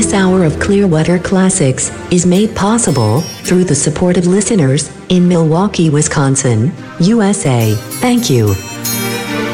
This hour of Clearwater Classics is made possible through the support of listeners in Milwaukee, Wisconsin, USA. Thank you.